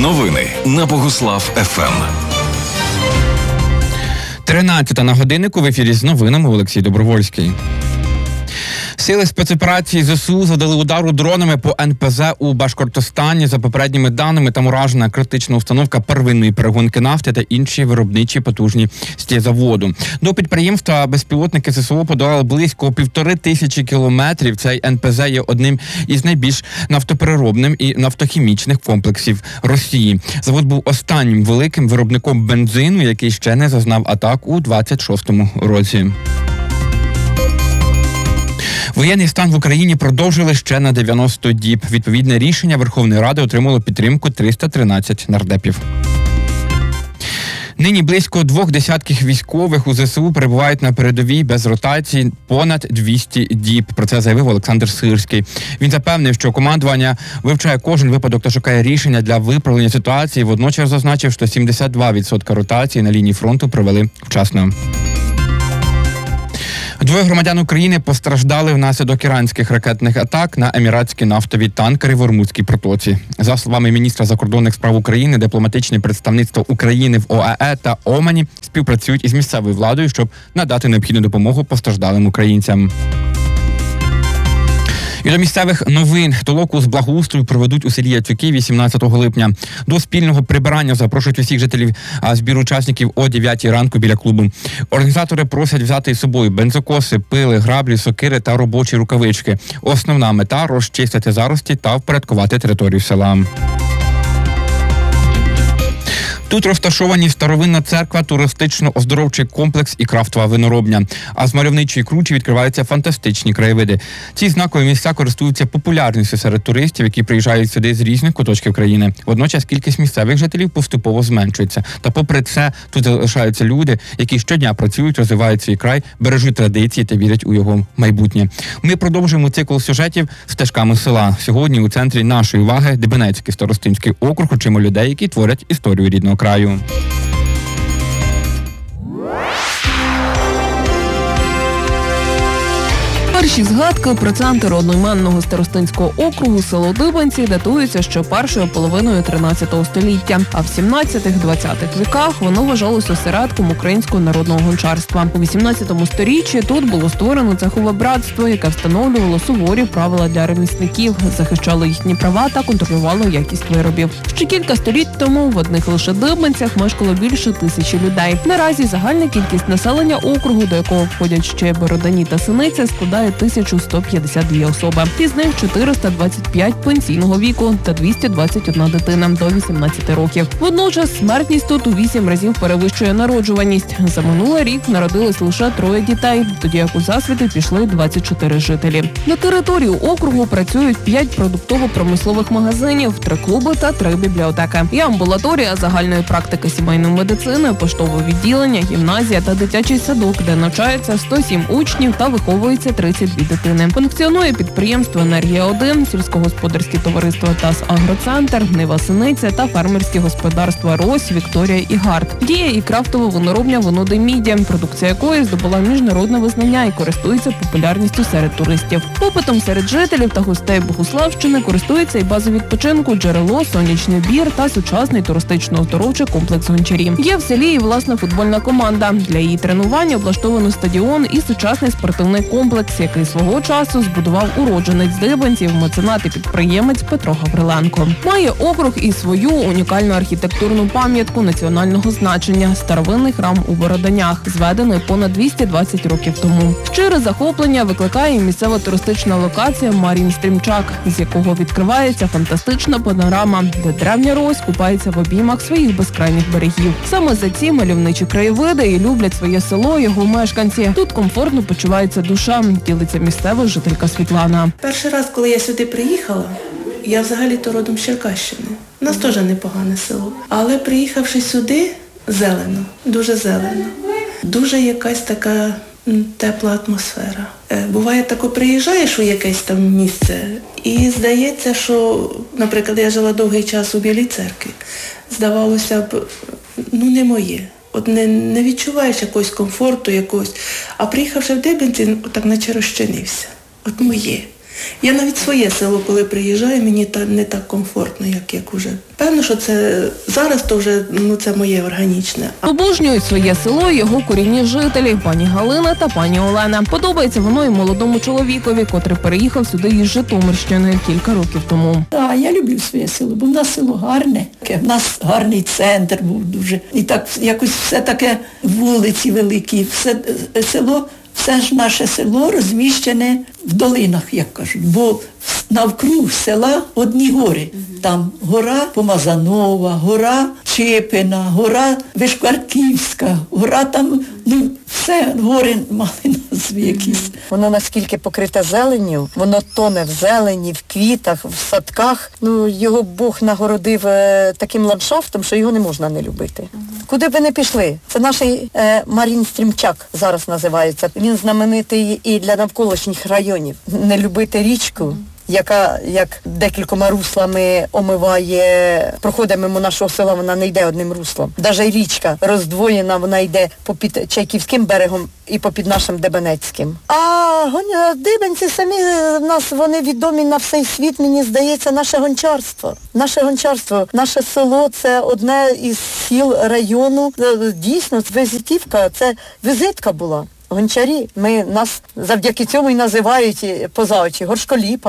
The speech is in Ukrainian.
Новини на Богуслав ФМ. 13 на годиннику, в ефірі з новинами Олексій Добровольський. Сили спецоперації ЗСУ завдали удару дронами по НПЗ у Башкортостані. За попередніми даними, там уражена критична установка первинної перегонки нафти та інші виробничі потужності заводу. До підприємства безпілотники ЗСУ подолали близько 1500 кілометрів. Цей НПЗ є одним із найбільш нафтопереробним і нафтохімічних комплексів Росії. Завод був останнім великим виробником бензину, який ще не зазнав атак у 26-му році. Воєнний стан в Україні продовжили ще на 90 діб. Відповідне рішення Верховної Ради отримало підтримку 313 нардепів. Нині близько 20 військових у ЗСУ перебувають на передовій без ротації понад 200 діб. Про це заявив Олександр Сирський. Він запевнив, що командування вивчає кожен випадок та шукає рішення для виправлення ситуації. Водночас зазначив, що 72% ротації на лінії фронту провели вчасно. Двоє громадян України постраждали внаслідок іранських ракетних атак на еміратські нафтові танкери в Ормузькій протоці. За словами міністра закордонних справ України, дипломатичні представництва України в ОАЕ та Омані співпрацюють із місцевою владою, щоб надати необхідну допомогу постраждалим українцям. І до місцевих новин. Толоку з благоустрою проведуть у селі Яцюки 18 липня. До спільного прибирання запрошують усіх жителів збір учасників о 9 ранку біля клубу. Організатори просять взяти із собою бензокоси, пили, граблі, сокири та робочі рукавички. Основна мета – розчистити зарості та впорядкувати територію села. Тут розташовані старовинна церква, туристично-оздоровчий комплекс і крафтова виноробня. А з мальовничої кручі відкриваються фантастичні краєвиди. Ці знакові місця користуються популярністю серед туристів, які приїжджають сюди з різних куточків країни. Водночас кількість місцевих жителів поступово зменшується. Та попри це, тут залишаються люди, які щодня працюють, розвивають свій край, бережуть традиції та вірять у його майбутнє. Ми продовжуємо цикл сюжетів стежками села. Сьогодні у центрі нашої уваги Дебенецький старостинський округ, учимо людей, які творять історію рідного краю. Перші згадки про центр одноіменного старостинського округу село Дибенці датуються ще першою половиною 13 століття, а в 17-20 віках воно вважалось осередком українського народного гончарства. У 18 сторіччі тут було створено цехове братство, яке встановлювало суворі правила для ремісників, захищало їхні права та контролювало якість виробів. Ще кілька століть тому в одних лише Дибенцях мешкало більше 1000 людей. Наразі загальна кількість населення округу, до якого входять ще Бородані та Синиця, складає 1152 особи. Із них 425 пенсійного віку та 221 дитина до 18 років. Водночас смертність тут у 8 разів перевищує народжуваність. За минулий рік народилось лише 3 дітей, тоді як у засвіти пішли 24 жителі. На території округу працюють 5 продуктово-промислових магазинів, 3 клуби та 3 бібліотеки. Є амбулаторія загальної практики сімейної медицини, поштове відділення, гімназія та дитячий садок, де навчається 107 учнів та виховується 32 дитини. Функціонує підприємство «Енергія-1», сільськогосподарське товариство «ТАСС-Агроцентр», «Нива-Синиця» та фермерські господарства «Рось», «Вікторія» і «Гард». Діє і крафтова виноробня «Вино Мідія», продукція якої здобула міжнародне визнання і користується популярністю серед туристів. Попитом серед жителів та гостей Богуславщини користується і база відпочинку «Джерело», «Сонячний бір» та сучасний туристично-оздоровчий комплекс «Гончарі». Є в селі і власна футбольна команда. Для її тренувань облаштовано стадіон і сучасний спортивний комплекс, який свого часу збудував уродженець Дибенців, меценат і підприємець Петро Гавриленко. Має округ і свою унікальну архітектурну пам'ятку національного значення – старовинний храм у Бороданях, зведений понад 220 років тому. Щире захоплення викликає місцева туристична локація Мар'їн Стрімчак, з якого відкривається фантастична панорама, де древня Рось купається в обіймах своїх безкрайніх берегів. Саме за ці мальовничі краєвиди і люблять своє село його мешканці. Тут комфортно почувається душа, ділиться місцева жителька Світлана. Перший раз, коли я сюди приїхала, я взагалі-то родом з Черкащини. У нас теж непогане село. Але приїхавши сюди, зелено, дуже зелено. Дуже якась така тепла атмосфера. Буває тако, приїжджаєш у якесь там місце і здається, що, наприклад, я жила довгий час у Білій Церкві. Здавалося б, не моє. От не відчуваєш якогось комфорту, якогось. А приїхавши в Дибенці, так наче розчинився. От моє. Я навіть своє село, коли приїжджаю, мені не так комфортно, як уже. Певно, що це зараз то вже це моє органічне. Обожнюють своє село і його корінні жителі – пані Галина та пані Олена. Подобається воно і молодому чоловікові, котрий переїхав сюди із Житомирщини кілька років тому. Так, я люблю своє село, бо в нас село гарне. В нас гарний центр був дуже. І так якось все таке, вулиці великі, все село, все ж наше село розміщене в долинах, як кажуть, бо навкруг села одні гори. Там гора Помазанова, гора Чепина, гора Вишкварківська, гора там, все, гори мали назви якісь. Воно наскільки покрите зеленню, воно тоне в зелені, в квітах, в садках. Його Бог нагородив таким ландшафтом, що його не можна не любити. Куди б ви не пішли? Це наш Марін Стрімчак зараз називається. Він знаменитий і для навколишніх районів. Не любити річку, яка як декількома руслами омиває, проходить мимо нашого села, вона не йде одним руслом. Даже річка роздвоєна, вона йде попід Чайківським берегом і попід нашим Дебенецьким. А Дибенці самі в нас, вони відомі на всей світ, мені здається, наше гончарство. Наше село – це одне із сіл району. Дійсно, візитівка, це візитка була. Гончарі. Нас завдяки цьому і називають поза очі горшколіпа.